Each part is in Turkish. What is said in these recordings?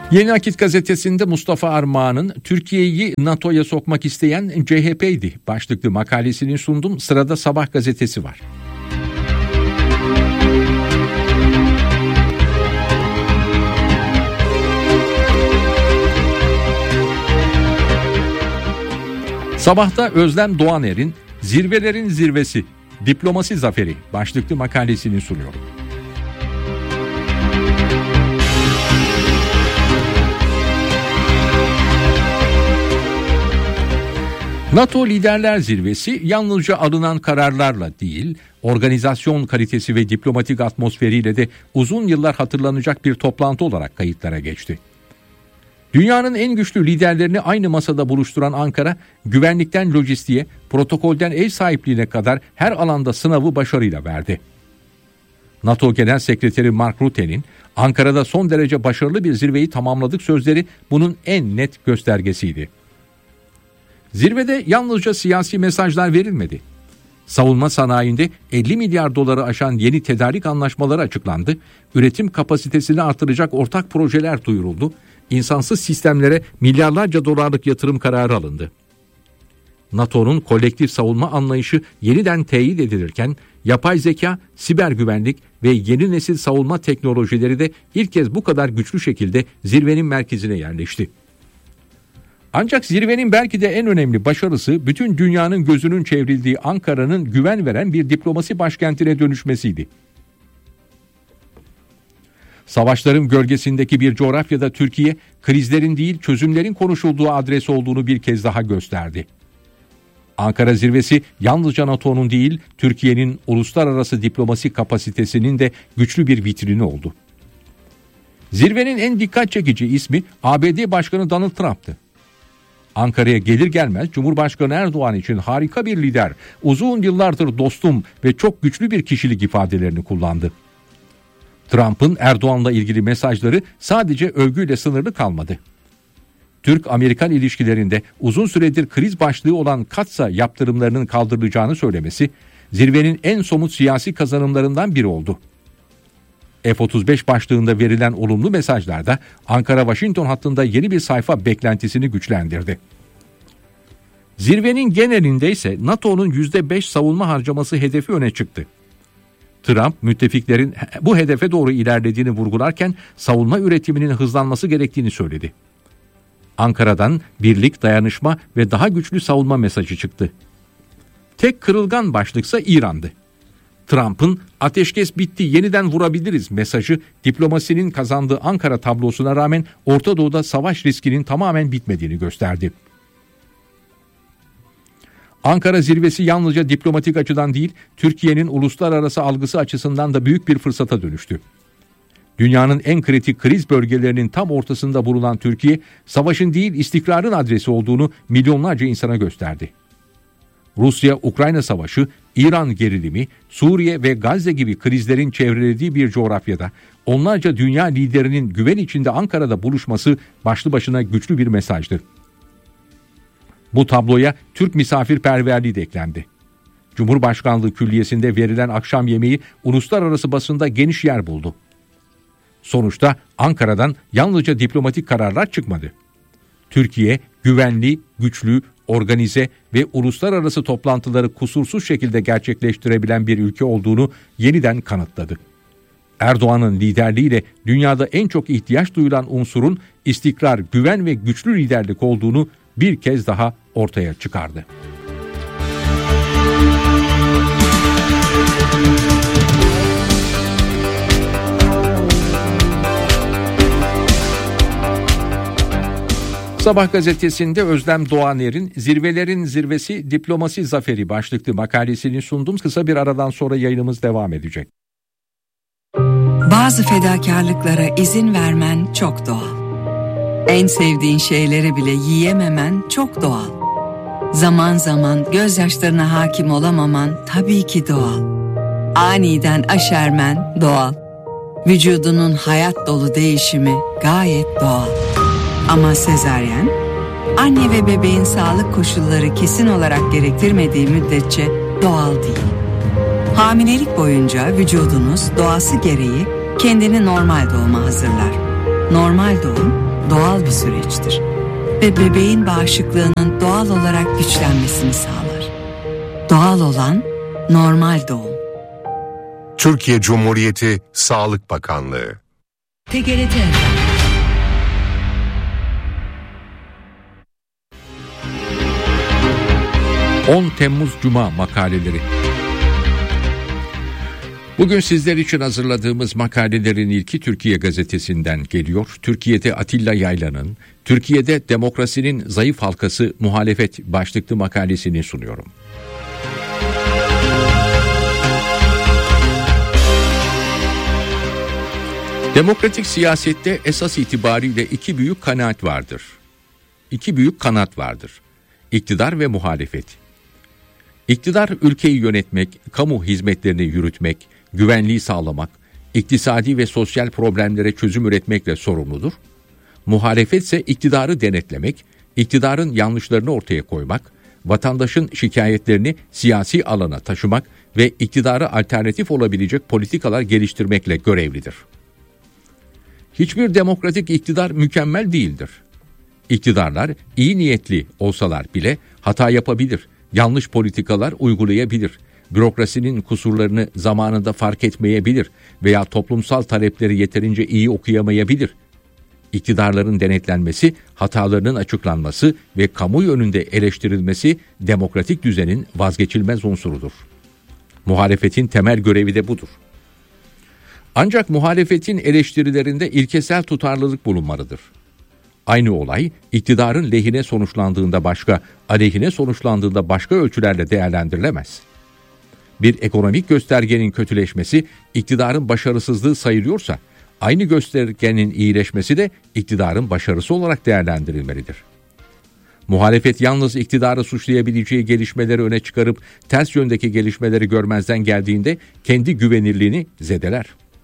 Yeni Akit gazetesinde Mustafa Armağan'ın Türkiye'yi NATO'ya sokmak isteyen CHP'ydi başlıklı makalesini sundum. Sırada Sabah gazetesi var. Sabah'ta Özlem Doğaner'in Zirvelerin Zirvesi, Diplomasi Zaferi başlıklı makalesini sunuyorum. NATO Liderler Zirvesi yalnızca alınan kararlarla değil, organizasyon kalitesi ve diplomatik atmosferiyle de uzun yıllar hatırlanacak bir toplantı olarak kayıtlara geçti. Dünyanın en güçlü liderlerini aynı masada buluşturan Ankara, güvenlikten lojistiğe, protokolden ev sahipliğine kadar her alanda sınavı başarıyla verdi. NATO Genel Sekreteri Mark Rutte'nin Ankara'da son derece başarılı bir zirveyi tamamladık sözleri bunun en net göstergesiydi. Zirvede yalnızca siyasi mesajlar verilmedi. Savunma sanayinde 50 milyar doları aşan yeni tedarik anlaşmaları açıklandı, üretim kapasitesini artıracak ortak projeler duyuruldu, insansız sistemlere milyarlarca dolarlık yatırım kararı alındı. NATO'nun kolektif savunma anlayışı yeniden teyit edilirken, yapay zeka, siber güvenlik ve yeni nesil savunma teknolojileri de ilk kez bu kadar güçlü şekilde zirvenin merkezine yerleşti. Ancak zirvenin belki de en önemli başarısı bütün dünyanın gözünün çevrildiği Ankara'nın güven veren bir diplomasi başkentine dönüşmesiydi. Savaşların gölgesindeki bir coğrafyada Türkiye, krizlerin değil çözümlerin konuşulduğu adres olduğunu bir kez daha gösterdi. Ankara zirvesi yalnızca NATO'nun değil, Türkiye'nin uluslararası diplomasi kapasitesinin de güçlü bir vitrini oldu. Zirvenin en dikkat çekici ismi ABD Başkanı Donald Trump'tı. Ankara'ya gelir gelmez Cumhurbaşkanı Erdoğan için harika bir lider, uzun yıllardır dostum ve çok güçlü bir kişilik ifadelerini kullandı. Trump'ın Erdoğan'la ilgili mesajları sadece övgüyle sınırlı kalmadı. Türk-Amerikan ilişkilerinde uzun süredir kriz başlığı olan Katsa yaptırımlarının kaldırılacağını söylemesi, zirvenin en somut siyasi kazanımlarından biri oldu. F-35 başlığında verilen olumlu mesajlarda Ankara-Washington hattında yeni bir sayfa beklentisini güçlendirdi. Zirvenin genelinde ise NATO'nun %5 savunma harcaması hedefi öne çıktı. Trump, müttefiklerin bu hedefe doğru ilerlediğini vurgularken savunma üretiminin hızlanması gerektiğini söyledi. Ankara'dan birlik, dayanışma ve daha güçlü savunma mesajı çıktı. Tek kırılgan başlıksa İran'dı. Trump'ın ateşkes bitti, yeniden vurabiliriz mesajı diplomasinin kazandığı Ankara tablosuna rağmen Orta Doğu'da savaş riskinin tamamen bitmediğini gösterdi. Ankara zirvesi yalnızca diplomatik açıdan değil, Türkiye'nin uluslararası algısı açısından da büyük bir fırsata dönüştü. Dünyanın en kritik kriz bölgelerinin tam ortasında bulunan Türkiye, savaşın değil istikrarın adresi olduğunu milyonlarca insana gösterdi. Rusya-Ukrayna savaşı, İran gerilimi, Suriye ve Gazze gibi krizlerin çevrelediği bir coğrafyada onlarca dünya liderinin güven içinde Ankara'da buluşması başlı başına güçlü bir mesajdı. Bu tabloya Türk misafirperverliği de eklendi. Cumhurbaşkanlığı Külliyesi'nde verilen akşam yemeği uluslararası basında geniş yer buldu. Sonuçta Ankara'dan yalnızca diplomatik kararlar çıkmadı. Türkiye güvenli, güçlü, organize ve uluslararası toplantıları kusursuz şekilde gerçekleştirebilen bir ülke olduğunu yeniden kanıtladı. Erdoğan'ın liderliğiyle dünyada en çok ihtiyaç duyulan unsurun istikrar, güven ve güçlü liderlik olduğunu bir kez daha ortaya çıkardı. Sabah gazetesinde Özlem Doğaner'in Zirvelerin Zirvesi, Diplomasi Zaferi başlıklı makalesini sundum. Kısa bir aradan sonra yayınımız devam edecek. Bazı fedakarlıklara izin vermen çok doğal. En sevdiğin şeyleri bile yiyememen çok doğal. Zaman zaman gözyaşlarına hakim olamaman tabii ki doğal. Aniden aşermen doğal. Vücudunun hayat dolu değişimi gayet doğal. Ama sezaryen, anne ve bebeğin sağlık koşulları kesin olarak gerektirmediği müddetçe doğal değil. Hamilelik boyunca vücudunuz doğası gereği kendini normal doğuma hazırlar. Normal doğum, doğal bir süreçtir ve bebeğin bağışıklığının doğal olarak güçlenmesini sağlar. Doğal olan normal doğum. Türkiye Cumhuriyeti Sağlık Bakanlığı. TGRT 10 Temmuz Cuma makaleleri. Bugün sizler için hazırladığımız makalelerin ilki Türkiye Gazetesi'nden geliyor. Türkiye'de Atilla Yaylan'ın "Türkiye'de demokrasinin zayıf halkası muhalefet" başlıklı makalesini sunuyorum. Demokratik siyasette esas itibariyle iki büyük kanaat vardır. İki büyük kanat vardır. İktidar ve muhalefet. İktidar ülkeyi yönetmek, kamu hizmetlerini yürütmek, güvenliği sağlamak, iktisadi ve sosyal problemlere çözüm üretmekle sorumludur. Muhalefet ise iktidarı denetlemek, iktidarın yanlışlarını ortaya koymak, vatandaşın şikayetlerini siyasi alana taşımak ve iktidara alternatif olabilecek politikalar geliştirmekle görevlidir. Hiçbir demokratik iktidar mükemmel değildir. İktidarlar iyi niyetli olsalar bile hata yapabilir, yanlış politikalar uygulayabilir, bürokrasinin kusurlarını zamanında fark etmeyebilir veya toplumsal talepleri yeterince iyi okuyamayabilir. İktidarların denetlenmesi, hatalarının açıklanması ve kamuoyu önünde eleştirilmesi demokratik düzenin vazgeçilmez unsurudur. Muhalefetin temel görevi de budur. Ancak muhalefetin eleştirilerinde ilkesel tutarlılık bulunmalıdır. Aynı olay iktidarın lehine sonuçlandığında başka, aleyhine sonuçlandığında başka ölçülerle değerlendirilemez. Bir ekonomik göstergenin kötüleşmesi iktidarın başarısızlığı sayılıyorsa, aynı göstergenin iyileşmesi de iktidarın başarısı olarak değerlendirilmelidir. Muhalefet yalnız iktidarı suçlayabileceği gelişmeleri öne çıkarıp ters yöndeki gelişmeleri görmezden geldiğinde kendi güvenirliğini zedeler.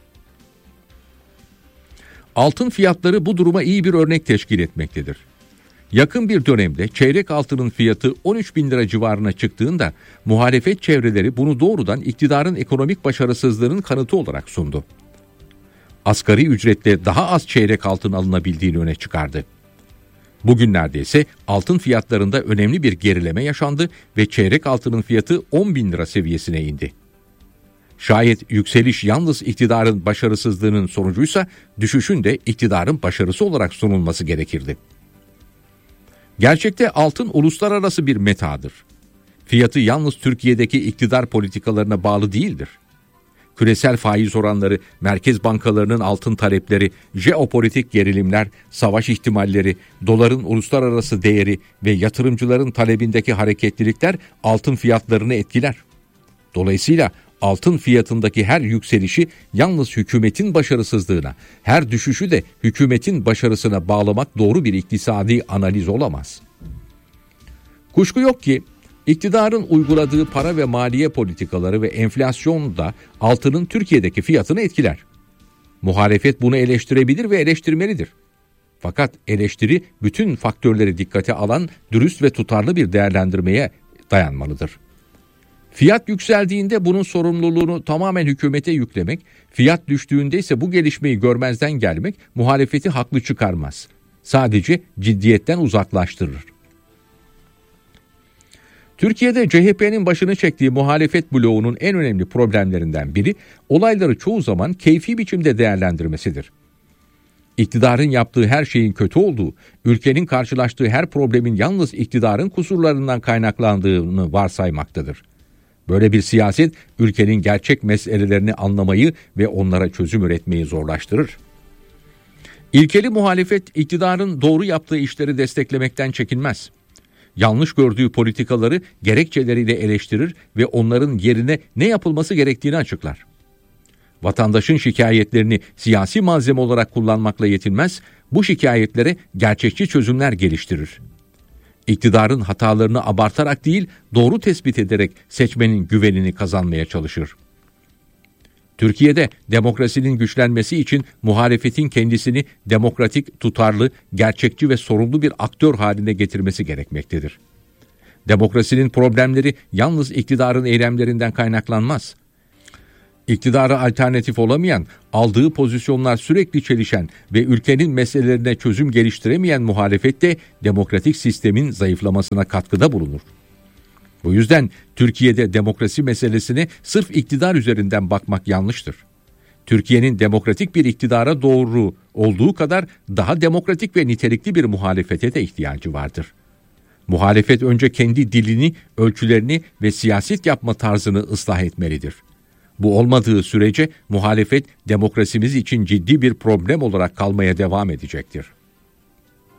Altın fiyatları bu duruma iyi bir örnek teşkil etmektedir. Yakın bir dönemde çeyrek altının fiyatı 13 bin lira civarına çıktığında muhalefet çevreleri bunu doğrudan iktidarın ekonomik başarısızlığının kanıtı olarak sundu. Asgari ücretle daha az çeyrek altın alınabildiğini öne çıkardı. Bugünlerde ise altın fiyatlarında önemli bir gerileme yaşandı ve çeyrek altının fiyatı 10 bin lira seviyesine indi. Şayet yükseliş yalnız iktidarın başarısızlığının sonucuysa düşüşün de iktidarın başarısı olarak sunulması gerekirdi. Gerçekte altın uluslararası bir metadır. Fiyatı yalnız Türkiye'deki iktidar politikalarına bağlı değildir. Küresel faiz oranları, merkez bankalarının altın talepleri, jeopolitik gerilimler, savaş ihtimalleri, doların uluslararası değeri ve yatırımcıların talebindeki hareketlilikler altın fiyatlarını etkiler. Dolayısıyla altın fiyatındaki her yükselişi yalnız hükümetin başarısızlığına, her düşüşü de hükümetin başarısına bağlamak doğru bir iktisadi analiz olamaz. Kuşku yok ki iktidarın uyguladığı para ve maliye politikaları ve enflasyon da altının Türkiye'deki fiyatını etkiler. Muhalefet bunu eleştirebilir ve eleştirmelidir. Fakat eleştiri bütün faktörleri dikkate alan dürüst ve tutarlı bir değerlendirmeye dayanmalıdır. Fiyat yükseldiğinde bunun sorumluluğunu tamamen hükümete yüklemek, fiyat düştüğünde ise bu gelişmeyi görmezden gelmek muhalefeti haklı çıkarmaz. Sadece ciddiyetten uzaklaştırır. Türkiye'de CHP'nin başını çektiği muhalefet bloğunun en önemli problemlerinden biri olayları çoğu zaman keyfi biçimde değerlendirmesidir. İktidarın yaptığı her şeyin kötü olduğu, ülkenin karşılaştığı her problemin yalnız iktidarın kusurlarından kaynaklandığını varsaymaktadır. Böyle bir siyaset ülkenin gerçek meselelerini anlamayı ve onlara çözüm üretmeyi zorlaştırır. İlkeli muhalefet iktidarın doğru yaptığı işleri desteklemekten çekinmez. Yanlış gördüğü politikaları gerekçeleriyle eleştirir ve onların yerine ne yapılması gerektiğini açıklar. Vatandaşın şikayetlerini siyasi malzeme olarak kullanmakla yetinmez, bu şikayetlere gerçekçi çözümler geliştirir. İktidarın hatalarını abartarak değil, doğru tespit ederek seçmenin güvenini kazanmaya çalışır. Türkiye'de demokrasinin güçlenmesi için muhalefetin kendisini demokratik, tutarlı, gerçekçi ve sorumlu bir aktör haline getirmesi gerekmektedir. Demokrasinin problemleri yalnız iktidarın eylemlerinden kaynaklanmaz. İktidara alternatif olamayan, aldığı pozisyonlar sürekli çelişen ve ülkenin meselelerine çözüm geliştiremeyen muhalefet de demokratik sistemin zayıflamasına katkıda bulunur. Bu yüzden Türkiye'de demokrasi meselesine sırf iktidar üzerinden bakmak yanlıştır. Türkiye'nin demokratik bir iktidara doğru olduğu kadar daha demokratik ve nitelikli bir muhalefete de ihtiyacı vardır. Muhalefet önce kendi dilini, ölçülerini ve siyaset yapma tarzını ıslah etmelidir. Bu olmadığı sürece muhalefet demokrasimiz için ciddi bir problem olarak kalmaya devam edecektir.